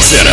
Center.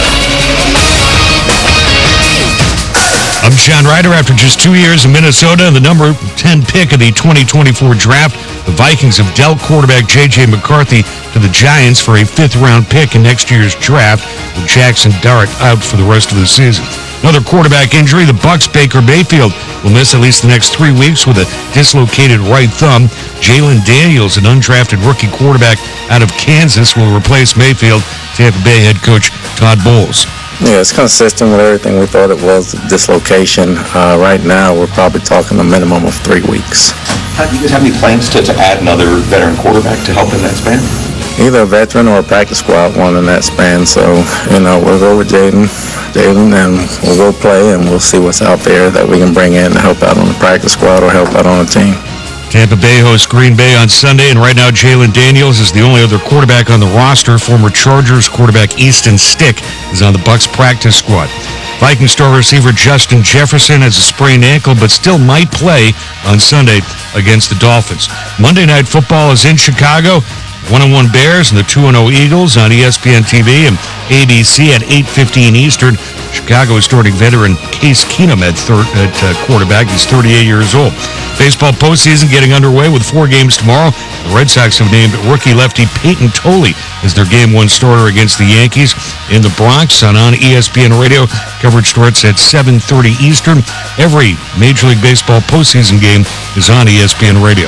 I'm John Ryder. After just 2 years in Minnesota and the number 10 pick of the 2024 draft, the Vikings have dealt quarterback J.J. McCarthy to the Giants for a fifth-round pick in next year's draft, with Jackson Dart out for the rest of the season. Another quarterback injury, the Bucs' Baker Mayfield will miss at least the next 3 weeks with a dislocated right thumb. Jalen Daniels, an undrafted rookie quarterback out of Kansas, will replace Mayfield. Tampa Bay head coach Todd Bowles. Yeah, it's consistent with everything we thought it was, dislocation. Right now, we're probably talking a minimum of 3 weeks. Do you guys have any plans to add another veteran quarterback to help in that span? Either a veteran or a practice squad one in that span. So, we'll go with Jaden, and we'll go play, and we'll see what's out there that we can bring in to help out on the practice squad or help out on the team. Tampa Bay hosts Green Bay on Sunday, and right now Jalen Daniels is the only other quarterback on the roster. Former Chargers quarterback Easton Stick is on the Bucs practice squad. Viking star receiver Justin Jefferson has a sprained ankle, but still might play on Sunday against the Dolphins. Monday Night Football is in Chicago. 1-1 Bears and the 2-0 Eagles on ESPN TV and ABC at 8:15 Eastern. Chicago is starting veteran Case Keenum at quarterback. He's 38 years old. Baseball postseason getting underway with 4 games tomorrow. The Red Sox have named rookie lefty Peyton Tolley as their Game 1 starter against the Yankees in the Bronx. On ESPN Radio, coverage starts at 7:30 Eastern. Every Major League Baseball postseason game is on ESPN Radio.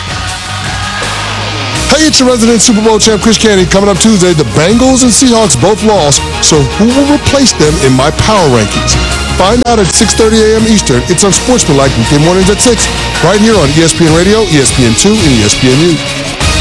Hey, it's your resident Super Bowl champ, Chris Canty. Coming up Tuesday, the Bengals and Seahawks both lost, so who will replace them in my power rankings? Find out at 6:30 a.m. Eastern. It's on Sportsmanlike weekday mornings at 6, right here on ESPN Radio, ESPN2, and ESPNU.